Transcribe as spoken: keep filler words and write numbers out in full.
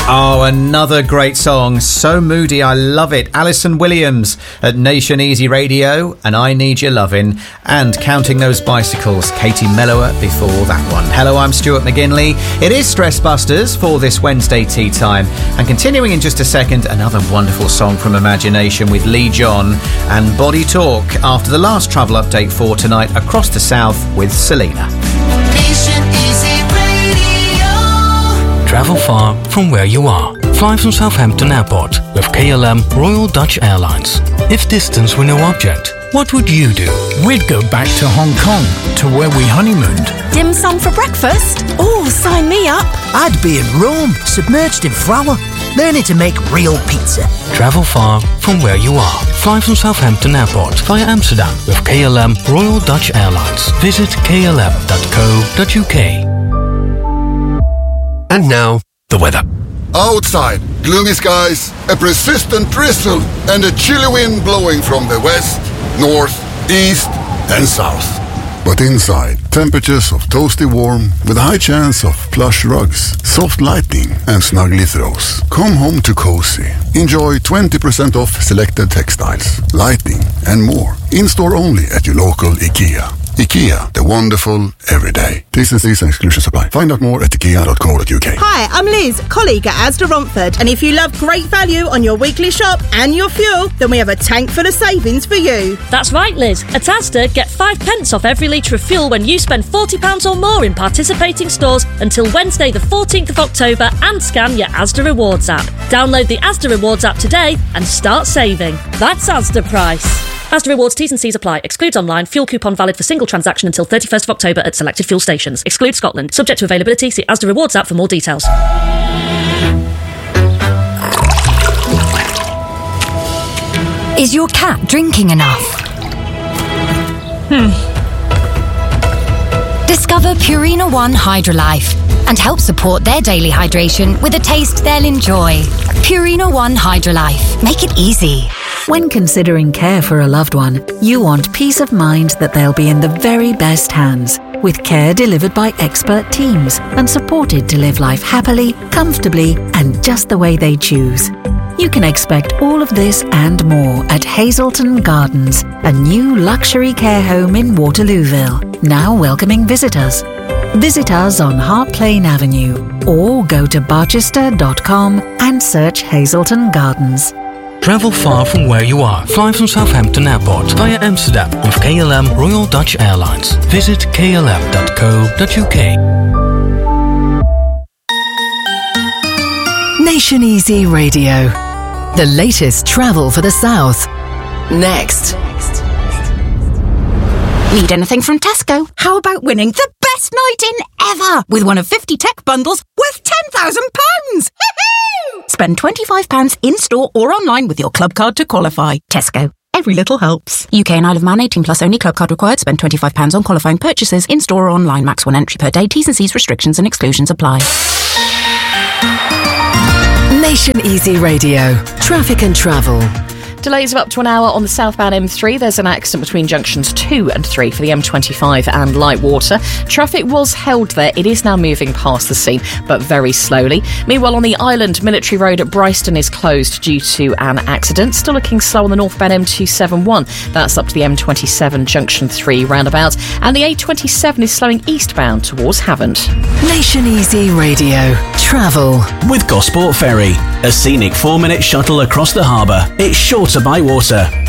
Oh, another great song. So moody, I love it. Alison Williams at Nation Easy Radio and I Need Your Lovin'. And Counting Those Bicycles, Katie Mellower before that one. Hello, I'm Stuart McGinley. It is Stress Busters for this Wednesday tea time. And continuing in just a second, another wonderful song from Imagination with Lee John and Body Talk after the last travel update for tonight across the south with Selena. Nation Easy Radio. Travel far from where you are. Fly from Southampton Airport with K L M Royal Dutch Airlines. If distance were no object, what would you do? We'd go back to Hong Kong, to where we honeymooned. Dim sum for breakfast? Oh, sign me up. I'd be in Rome, submerged in flour, learning to make real pizza. Travel far from where you are. Fly from Southampton Airport via Amsterdam with K L M Royal Dutch Airlines. Visit k l m dot co dot u k. And now, the weather. Outside, gloomy skies, a persistent drizzle, and a chilly wind blowing from the west, north, east, and south. But inside, temperatures of toasty warm with a high chance of plush rugs, soft lighting, and snuggly throws. Come home to cozy. Enjoy twenty percent off selected textiles, lighting, and more. In-store only at your local IKEA. IKEA, the wonderful everyday. T's and C's and exclusions apply. Find out more at ikea dot co dot u k. Hi, I'm Liz, colleague at Asda Romford. And if you love great value on your weekly shop and your fuel, then we have a tank full of savings for you. That's right, Liz. At Asda, get five pence off every litre of fuel when you spend forty pounds or more in participating stores until Wednesday the fourteenth of October and scan your Asda Rewards app. Download the Asda Rewards app today and start saving. That's Asda price. Asda Rewards T's and C's apply. Excludes online. Fuel coupon valid for single transaction until thirty-first of October at selected fuel stations. Excludes Scotland. Subject to availability. See Asda Rewards app for more details. Is your cat drinking enough? Hmm. Discover Purina One Hydrolife and help support their daily hydration with a taste they'll enjoy. Purina One Hydrolife. Make it easy. When considering care for a loved one, you want peace of mind that they'll be in the very best hands, with care delivered by expert teams and supported to live life happily, comfortably, and just the way they choose. You can expect all of this and more at Hazelton Gardens, a new luxury care home in Waterlooville, now welcoming visitors. Visit us on Hart Lane Avenue or go to barchester dot com and search Hazelton Gardens. Travel far from where you are. Fly from Southampton Airport via Amsterdam with K L M Royal Dutch Airlines. Visit k l m dot co dot u k. Nation Easy Radio. The latest travel for the South. Next. Need anything from Tesco? How about winning the best night in ever with one of fifty tech bundles worth ten thousand pounds? Spend twenty-five pounds in-store or online with your club card to qualify. Tesco. Every little helps. U K and Isle of Man, eighteen plus only. Club card required. Spend twenty-five pounds on qualifying purchases in-store or online. Max one entry per day. T's and C's restrictions and exclusions apply. Nation Easy Radio. Traffic and travel. Delays of up to an hour on the southbound M three. There's an accident between junctions two and three for the M twenty-five and Lightwater. Traffic was held there. It is now moving past the scene, but very slowly. Meanwhile, on the island, Military Road at Bryston is closed due to an accident. Still looking slow on the northbound M two seventy-one. That's up to the M twenty-seven junction three roundabout. And the A twenty-seven is slowing eastbound towards Havant. Nation Easy Radio. Travel. With Gosport Ferry, a scenic four-minute shuttle across the harbour. It's sure to by water.